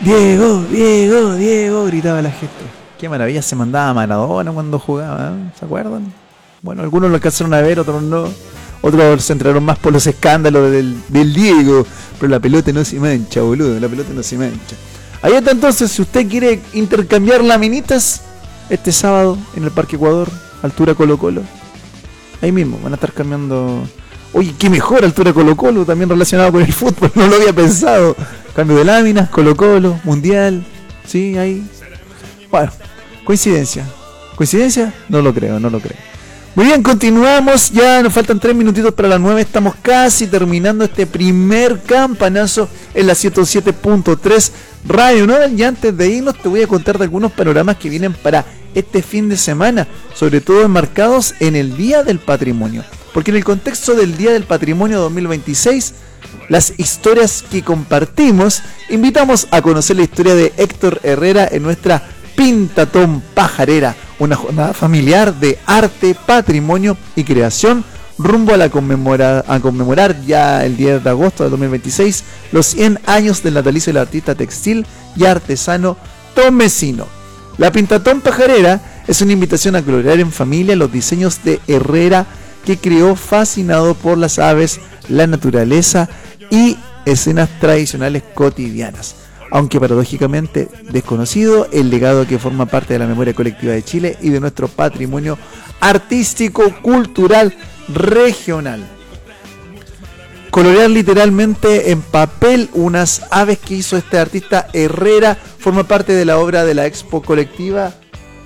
Diego, Diego, Diego, gritaba la gente. Qué maravilla se mandaba Maradona cuando jugaba, ¿eh? ¿Se acuerdan? Bueno, algunos lo alcanzaron a ver, otros no. Otros se enteraron más por los escándalos del Diego. Pero la pelota no se mancha, boludo, la pelota no se mancha. Ahí está entonces, si usted quiere intercambiar laminitas, este sábado en el Parque Ecuador, altura Colo Colo. Ahí mismo, van a estar cambiando. Oye, qué mejor altura Colo Colo, también relacionado con el fútbol, no lo había pensado. Cambio de láminas, Colo Colo, Mundial, sí, ahí. Bueno, coincidencia. ¿Coincidencia? No lo creo, no lo creo. Muy bien, continuamos, ya nos faltan 3 minutitos para las 9, estamos casi terminando este primer campanazo en la 107.3 Radio Nobel. Y antes de irnos te voy a contar de algunos panoramas que vienen para este fin de semana, sobre todo enmarcados en el Día del Patrimonio. Porque en el contexto del Día del Patrimonio 2026, las historias que compartimos, invitamos a conocer la historia de Héctor Herrera en nuestra Pintatón Pajarera, una jornada familiar de arte, patrimonio y creación rumbo a conmemorar ya el 10 de agosto de 2026 los 100 años del natalicio del artista textil y artesano tomecino. La Pintatón Pajarera es una invitación a colorear en familia los diseños de Herrera, que creó fascinado por las aves, la naturaleza y escenas tradicionales cotidianas. Aunque paradójicamente desconocido, el legado que forma parte de la memoria colectiva de Chile y de nuestro patrimonio artístico, cultural, regional. Colorear literalmente en papel unas aves que hizo este artista Herrera forma parte de la obra de la expo colectiva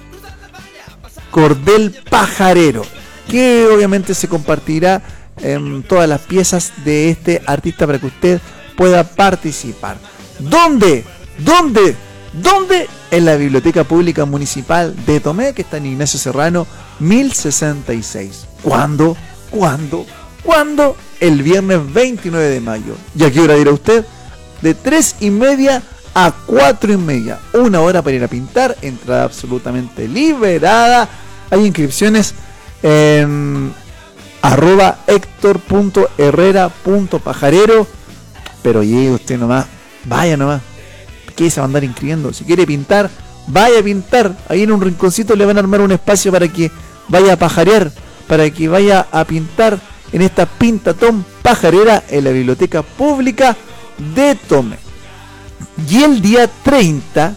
Cordel Pajarero, que obviamente se compartirá en todas las piezas de este artista para que usted pueda participar. ¿Dónde? En la Biblioteca Pública Municipal de Tomé, que está en Ignacio Serrano 1066. ¿Cuándo? El viernes 29 de mayo. ¿Y a qué hora dirá usted? De 3:30 a 4:30. 1 hora para ir a pintar, entrada absolutamente liberada. Hay inscripciones en @hector.herrera.pajarero. Pero llegue usted nomás, vaya nomás. ¿Qué se va a andar inscribiendo? Si quiere pintar, vaya a pintar. Ahí en un rinconcito le van a armar un espacio para que vaya a pajarear, para que vaya a pintar en esta Pintatón Pajarera en la Biblioteca Pública de Tomé. Y el día 30,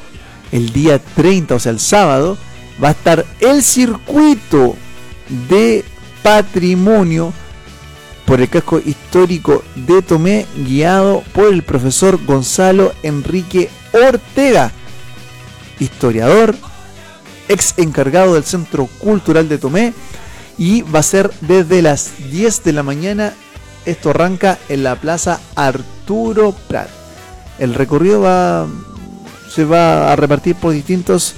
o sea el sábado, va a estar el circuito de patrimonio por el casco histórico de Tomé, guiado por el profesor Gonzalo Enrique Ortega, historiador, ex encargado del Centro Cultural de Tomé, y va a ser desde las 10 de la mañana. Esto arranca en la Plaza Arturo Prat. El recorrido se va a repartir por distintos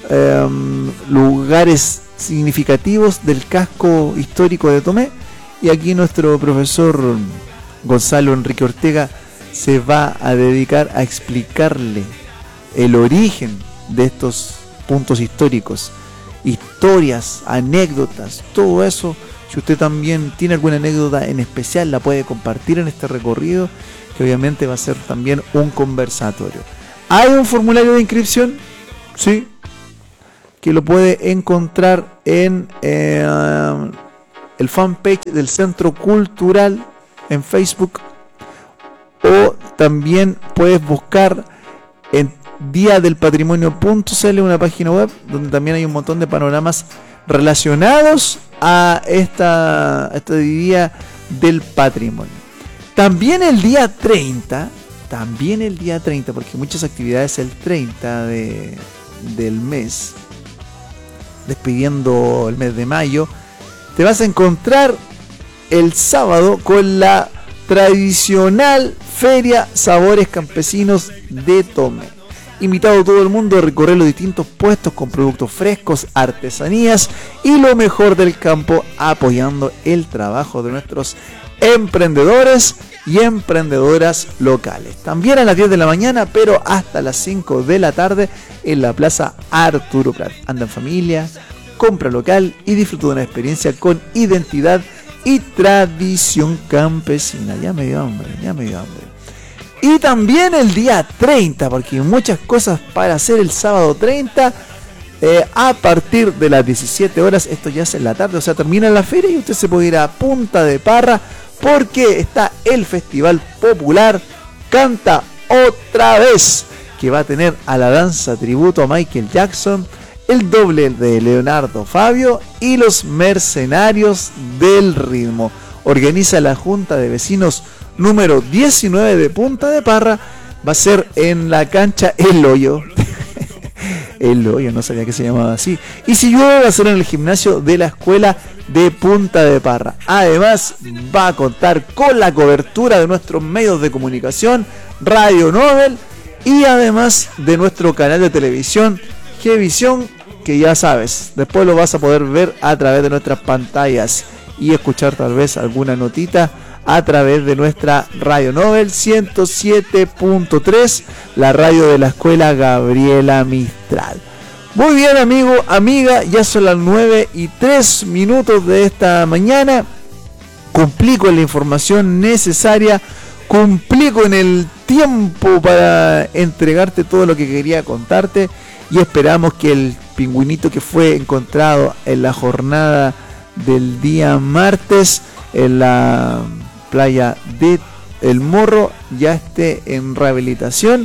lugares significativos del casco histórico de Tomé. Y aquí nuestro profesor Gonzalo Enrique Ortega se va a dedicar a explicarle el origen de estos puntos históricos, historias, anécdotas, todo eso. Si usted también tiene alguna anécdota en especial, la puede compartir en este recorrido, que obviamente va a ser también un conversatorio. Hay un formulario de inscripción, sí, que lo puede encontrar en el fanpage del Centro Cultural en Facebook, o también puedes buscar en diadelpatrimonio.cl, una página web donde también hay un montón de panoramas relacionados a este Día del Patrimonio. También el día 30, porque muchas actividades el 30 del mes, despidiendo el mes de mayo, te vas a encontrar el sábado con la tradicional Feria Sabores Campesinos de Tomé. Invitado a todo el mundo a recorrer los distintos puestos con productos frescos, artesanías y lo mejor del campo, apoyando el trabajo de nuestros emprendedores y emprendedoras locales. También a las 10 de la mañana, pero hasta las 5 de la tarde en la Plaza Arturo Prat. Anda en familia, compra local y disfruta de una experiencia con identidad y tradición campesina. Ya me dio hambre. Y también el día 30, porque hay muchas cosas para hacer el sábado 30. A partir de las 17 horas, esto ya es en la tarde, o sea, termina la feria y usted se puede ir a Punta de Parra porque está el Festival Popular Canta Otra Vez, que va a tener a la danza tributo a Michael Jackson, el doble de Leonardo Fabio y los Mercenarios del Ritmo. Organiza la Junta de Vecinos número 19 de Punta de Parra. Va a ser en la cancha El Hoyo. El Hoyo, no sabía que se llamaba así. Y si llueve, va a ser en el gimnasio de la escuela de Punta de Parra. Además, va a contar con la cobertura de nuestros medios de comunicación, Radio Nobel, y además de nuestro canal de televisión, Gvisión, que ya sabes, después lo vas a poder ver a través de nuestras pantallas y escuchar tal vez alguna notita a través de nuestra Radio Nobel 107.3, la radio de la escuela Gabriela Mistral. Muy bien, amigo, amiga, ya son las 9:03 de esta mañana. Cumplí con la información necesaria, cumplí con el tiempo para entregarte todo lo que quería contarte, y esperamos que el pingüinito que fue encontrado en la jornada del día martes en la playa de El Morro ya esté en rehabilitación,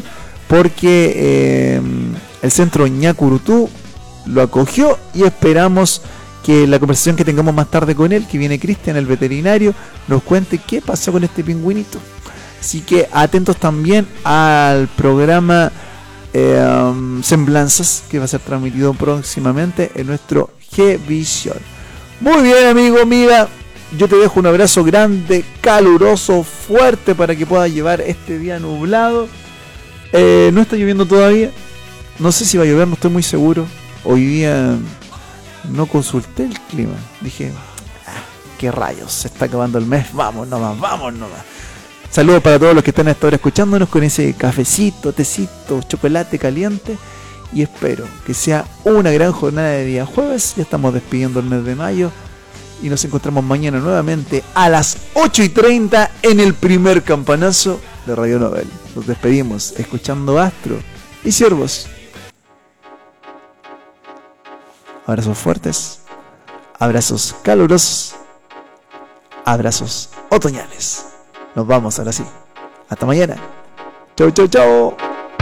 porque el centro Ñacurutú lo acogió, y esperamos que la conversación que tengamos más tarde con él, que viene Cristian, el veterinario, nos cuente qué pasó con este pingüinito. Así que atentos también al programa Semblanzas, que va a ser transmitido próximamente en nuestro Gvisión. Muy bien, amigo, amiga, yo te dejo un abrazo grande, caluroso, fuerte, para que puedas llevar este día nublado. No está lloviendo todavía, no sé si va a llover, no estoy muy seguro. Hoy día no consulté el clima, dije, qué rayos, se está acabando el mes, vamos nomás. Saludos para todos los que están hasta ahora escuchándonos con ese cafecito, tecito, chocolate caliente, y espero que sea una gran jornada de día jueves. Ya estamos despidiendo el mes de mayo y nos encontramos mañana nuevamente a las 8:30 en el primer campanazo de Radio Nobel. Nos despedimos escuchando Astro y Ciervos. Abrazos fuertes, abrazos calurosos, abrazos otoñales. Nos vamos ahora sí. Hasta mañana. Chau, chau, chau.